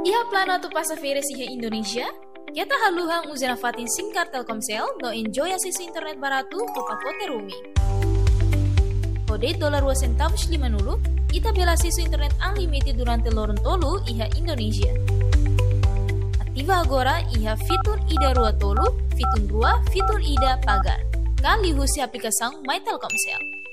Iha plano tu passageira iha Indonesia, kita haluhang uzena fatin singkar Telkomsel no enjoy asisu internet baratu ke pakote roaming. Kode $2.50 ita bela asisu internet unlimited durante lorong tolu iha Indonesia. Aktiva agora iha fitur ida rua tolu, fitur rua, fitur ida pagar. Kali husi aplikação My Telkomsel.